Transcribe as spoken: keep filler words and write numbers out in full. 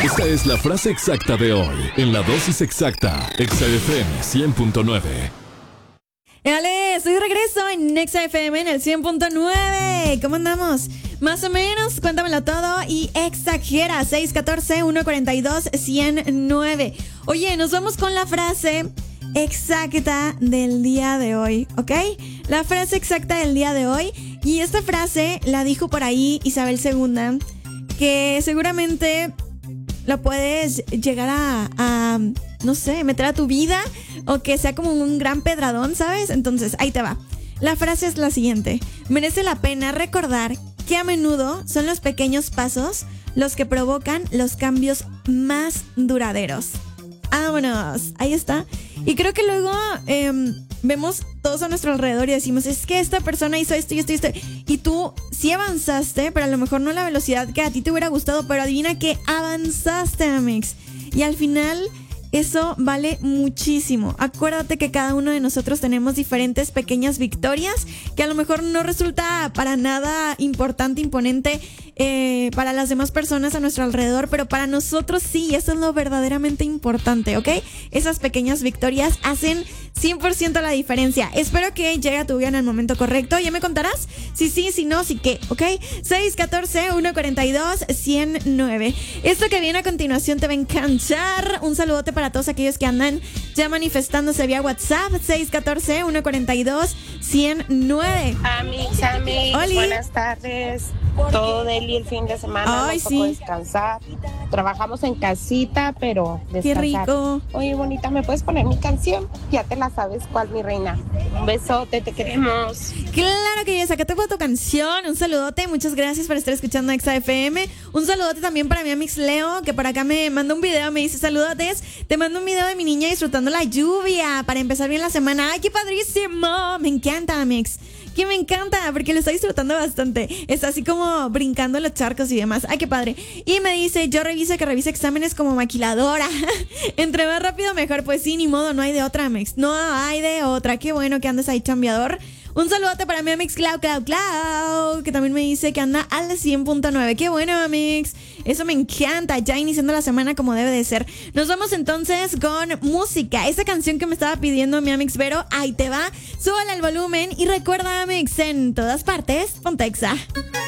Esta es la frase exacta de hoy, en la dosis exacta, Exa F M cien punto nueve. ¡Dale! Estoy de regreso en Exa F M en el cien punto nueve. ¿Cómo andamos? Más o menos, cuéntamelo todo y exagera. seis uno cuatro, uno cuatro dos, uno cero nueve. Oye, nos vamos con la frase exacta del día de hoy, ¿ok? La frase exacta del día de hoy. Y esta frase la dijo por ahí Isabel segunda, que seguramente la puedes llegar a, a, no sé, meter a tu vida o que sea como un gran pedradón, ¿sabes? Entonces, ahí te va. La frase es la siguiente. Merece la pena recordar que a menudo son los pequeños pasos los que provocan los cambios más duraderos. ¡Vámonos! Ahí está. Y creo que luego eh, vemos todos a nuestro alrededor y decimos, es que esta persona hizo esto y esto y esto. Y tú sí avanzaste, pero a lo mejor no a la velocidad que a ti te hubiera gustado, pero adivina que avanzaste, Amix. Y al final eso vale muchísimo. Acuérdate que cada uno de nosotros tenemos diferentes pequeñas victorias que a lo mejor no resulta para nada importante, imponente eh, para las demás personas a nuestro alrededor, pero para nosotros sí, eso es lo verdaderamente importante, ¿ok? Esas pequeñas victorias hacen cien por ciento la diferencia. Espero que llegue a tu vida en el momento correcto. ¿Ya me contarás? Si sí, si no, si qué, ¿ok? seis uno cuatro, uno cuatro dos, uno cero nueve. Esto que viene a continuación te va a encantar. Un saludote para todos aquellos que andan ya manifestándose vía WhatsApp. seis uno cuatro, uno cuatro dos, uno cero nueve. Amix, Amix, Oli. buenas tardes. Todo Deli el fin de semana. Ay, nos tocó sí. descansar. Trabajamos en casita, pero descansar. Qué rico. Oye, bonita, ¿me puedes poner mi canción? Ya te la sabes cuál, mi reina. Un besote, te queremos. Claro que ya, acá te pongo tu canción. Un saludote, muchas gracias por estar escuchando Exa F M. Un saludote también para mi amix Leo, que por acá me manda un video, me dice saludotes. Te mando un video de mi niña disfrutando la lluvia para empezar bien la semana. ¡Ay, qué padrísimo! Me encanta, amix. Que me encanta, porque lo está disfrutando bastante. Está así como brincando los charcos y demás. ¡Ay, qué padre! Y me dice, yo reviso que revise exámenes como maquiladora. Entre más rápido mejor. Pues sí, ni modo, no hay de otra, amix. No hay de otra. Qué bueno que andes ahí chambeador. Un saludote para mi amix Clau, Clau, Clau, que también me dice que anda al cien punto nueve. Qué bueno, amix. Eso me encanta, ya iniciando la semana como debe de ser. Nos vamos entonces con música. Esa canción que me estaba pidiendo mi amix Vero, ahí te va. Súbale el volumen y recuerda, amix, en todas partes, ponte Exa.